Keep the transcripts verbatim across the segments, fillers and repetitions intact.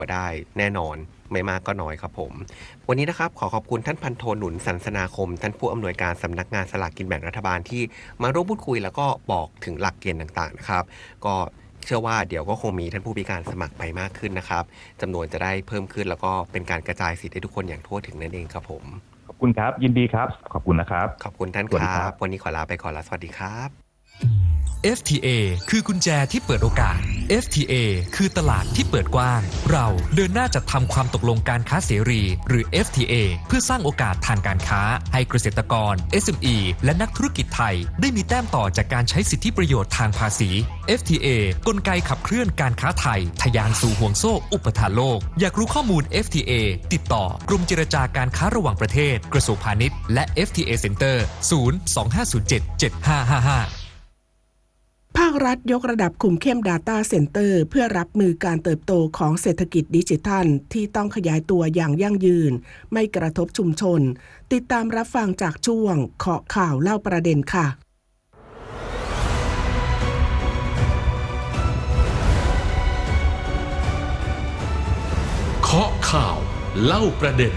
ก็ได้แน่นอนไม่มากก็น้อยครับผมวันนี้นะครับขอขอบคุณท่านพันโทหนุนสันสนาคมท่านผู้อำนวยการสำนักงานสลากกินแบ่งรัฐบาลที่มาร่วมพูดคุยแล้วก็บอกถึงหลักเกณฑ์ต่างๆนะครับก็เชื่อว่าเดี๋ยวก็คงมีท่านผู้พิการสมัครไปมากขึ้นนะครับจำนวนจะได้เพิ่มขึ้นแล้วก็เป็นการกระจายสิทธิ์ให้ทุกคนอย่างทั่วถึงนั่นเองครับผมขอบคุณครับยินดีครับขอบคุณนะครับขอบคุณท่านครับวันนี้ขอลาไปก่อนแล้วสวัสดีครับเอฟ ที เอ คือกุญแจที่เปิดโอกาส เอฟ ที เอ คือตลาดที่เปิดกว้างเราเดินหน้าจัดทำความตกลงการค้าเสรีหรือ เอฟ ที เอ เพื่อสร้างโอกาสทางการค้าให้เกษตรกร เอส เอ็ม อี และนักธุรกิจไทยได้มีแต้มต่อจากการใช้สิทธิประโยชน์ทางภาษี เอฟ ที เอ กลไกขับเคลื่อนการค้าไทยทะยานสู่ห่วงโซ่อุปทานโลกอยากรู้ข้อมูล เอฟ ที เอ ติดต่อกรมเจรจาการค้าระหว่างประเทศกระทรวงพาณิชย์และ เอฟ ที เอ Center ศูนย์ สอง ห้า ศูนย์ เจ็ด เจ็ด ห้า ห้า ห้าภาครัฐยกระดับคุมเข้ม Data Center เพื่อรับมือการเติบโตของเศรษฐกิจดิจิทัลที่ต้องขยายตัวอย่างยั่งยืนไม่กระทบชุมชนติดตามรับฟังจากช่วงเคาะข่าวเล่าประเด็นค่ะเคาะข่าวเล่าประเด็น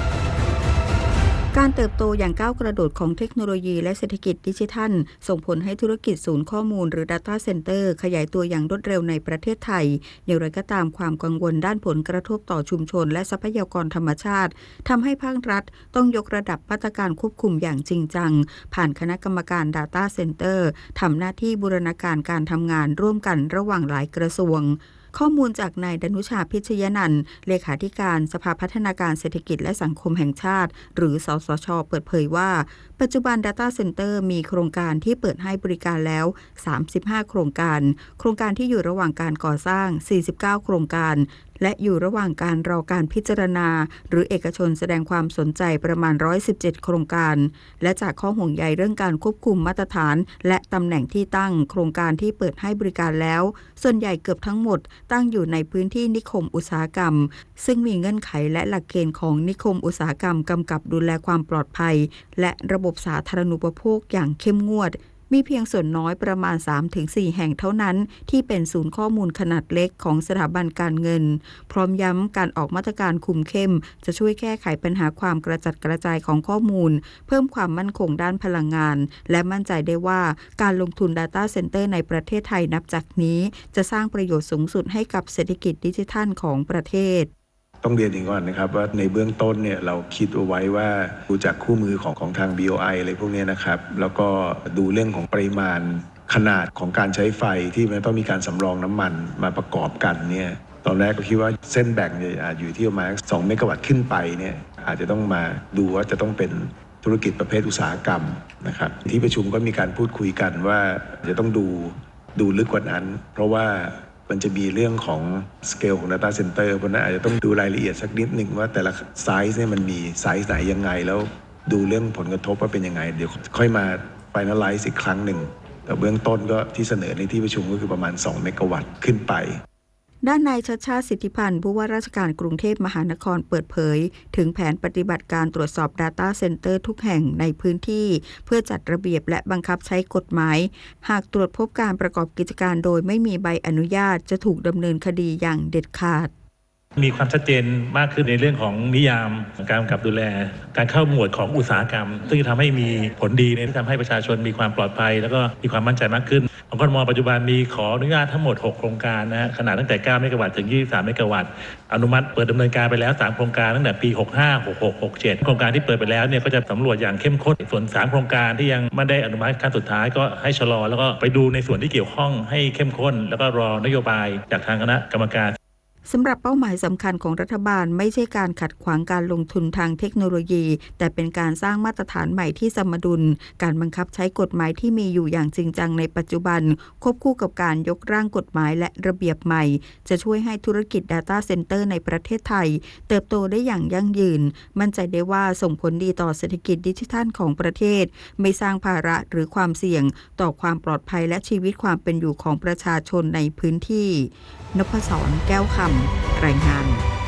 การเติบโตอย่างก้าวกระโดดของเทคโนโลยีและเศรษฐกิจดิจิทัลส่งผลให้ธุรกิจศูนย์ข้อมูลหรือ Data Center ขยายตัวอย่างรวดเร็วในประเทศไทยอย่างไรก็ตามความกังวลด้านผลกระทบต่อชุมชนและทรัพยากรธรรมชาติทำให้ภาครัฐต้องยกระดับมาตรการควบคุมอย่างจริงจังผ่านคณะกรรมการ Data Center ทำหน้าที่บูรณาการการทำงานร่วมกันระหว่างหลายกระทรวงข้อมูลจากนายดนุชาพิชยนันท์เลขาธิการสภาพัฒนาการเศรษฐกิจและสังคมแห่งชาติหรือสสช.เปิดเผยว่าปัจจุบัน Data Center มีโครงการที่เปิดให้บริการแล้วสามสิบห้าโครงการโครงการที่อยู่ระหว่างการก่อสร้างสี่สิบเก้าโครงการและอยู่ระหว่างการรอการพิจารณาหรือเอกชนแสดงความสนใจประมาณหนึ่งร้อยสิบเจ็ดโครงการและจากข้อห่วงใยเรื่องการควบคุมมาตรฐานและตำแหน่งที่ตั้งโครงการที่เปิดให้บริการแล้วส่วนใหญ่เกือบทั้งหมดตั้งอยู่ในพื้นที่นิคมอุตสาหกรรมซึ่งมีเงื่อนไขและหลักเกณฑ์ของนิคมอุตสาหกรรมกำกับดูแลความปลอดภัยและระบบสาธารณูปโภคอย่างเข้มงวดมีเพียงส่วนน้อยประมาณ สามถึงสี่ แห่งเท่านั้นที่เป็นศูนย์ข้อมูลขนาดเล็กของสถาบันการเงินพร้อมย้ำการออกมาตรการคุมเข้มจะช่วยแก้ไขปัญหาความกระจัดกระจายของข้อมูลเพิ่มความมั่นคงด้านพลังงานและมั่นใจได้ว่าการลงทุน Data Center ในประเทศไทยนับจากนี้จะสร้างประโยชน์สูงสุดให้กับเศรษฐกิจดิจิทัลของประเทศต้องเรียนอีกก่อนนะครับว่าในเบื้องต้นเนี่ยเราคิดเอาไว้ว่าดูจากคู่มือของของทาง บี โอ ไอ อะไรพวกนี้นะครับแล้วก็ดูเรื่องของปริมาณขนาดของการใช้ไฟที่มันต้องมีการสำรองน้ำมันมาประกอบกันเนี่ยตอนแรกก็คิดว่าเส้นแบ่งเนี่ยอาจอยู่ที่ประมาณสองเมกะวัตต์ขึ้นไปเนี่ยอาจจะต้องมาดูว่าจะต้องเป็นธุรกิจประเภทอุตสาหกรรมนะครับที่ประชุมก็มีการพูดคุยกันว่าจะต้องดูดูลึกกว่านั้นเพราะว่ามันจะมีเรื่องของสเกลของ Data Center เพราะนั้นอาจจะต้องดูรายละเอียดสักนิดหนึ่งว่าแต่ละไซส์เนี่ยมันมีไซส์ไหนยังไงแล้วดูเรื่องผลกระทบว่าเป็นยังไงเดี๋ยวค่อยมา finalize อีกครั้งหนึ่งแต่เบื้องต้นก็ที่เสนอในที่ประชุมก็คือประมาณสองเมกะวัตต์ขึ้นไปด้านนายชัชชาติสิทธิพันธ์ผู้ว่าราชการกรุงเทพมหานครเปิดเผยถึงแผนปฏิบัติการตรวจสอบ Data Center ทุกแห่งในพื้นที่เพื่อจัดระเบียบและบังคับใช้กฎหมายหากตรวจพบการประกอบกิจการโดยไม่มีใบอนุญาตจะถูกดำเนินคดีอย่างเด็ดขาดมีความชัดเจนมากขึ้นในเรื่องของนิยามการกำกับดูแลการเข้าหมวดของอุตสาหกรรมซึ่งจะทำให้มีผลดีในที่ทำให้ประชาชนมีความปลอดภัยแล้วก็มีความมั่นใจมากขึ้นของกทม.ปัจจุบันมีขออนุญาตทั้งหมดหกโครงการนะฮะขนาดตั้งแต่เก้าเมกะวัตต์ถึงยี่สิบสามเมกะวัตต์อนุมัติเปิดดำเนินการไปแล้วสามโครงการตั้งแต่ปีหกห้า หกหก หกเจ็ดโครงการที่เปิดไปแล้วเนี่ยก็จะสำรวจอย่างเข้มข้นส่วนสามโครงการที่ยังไม่ได้อนุมัติขั้นสุดท้ายก็ให้ชะลอแล้วก็ไปดูในส่วนที่เกี่ยวข้องให้เข้มข้นแล้วก็รอนโยบายจากทางคณะกรรมการสำหรับเป้าหมายสำคัญของรัฐบาลไม่ใช่การขัดขวางการลงทุนทางเทคโนโลยีแต่เป็นการสร้างมาตรฐานใหม่ที่สมดุลการบังคับใช้กฎหมายที่มีอยู่อย่างจริงจังในปัจจุบันควบคู่กับการยกร่างกฎหมายและระเบียบใหม่จะช่วยให้ธุรกิจ Data Center ในประเทศไทยเติบโตได้อย่างยั่งยืนมั่นใจได้ว่าส่งผลดีต่อเศรษฐกิจดิจิทัลของประเทศไม่สร้างภาระหรือความเสี่ยงต่อความปลอดภัยและชีวิตความเป็นอยู่ของประชาชนในพื้นที่นพศร แก้วคำรายงาน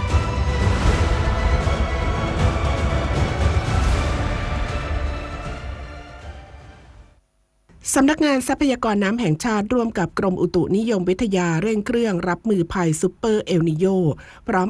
สำนักงานทรัพยากรน้ำแห่งชาติร่วมกับกรมอุตุนิยมวิทยาเร่งเครื่องรับมือภัยซุปเปอร์เอลนิโญพร้อม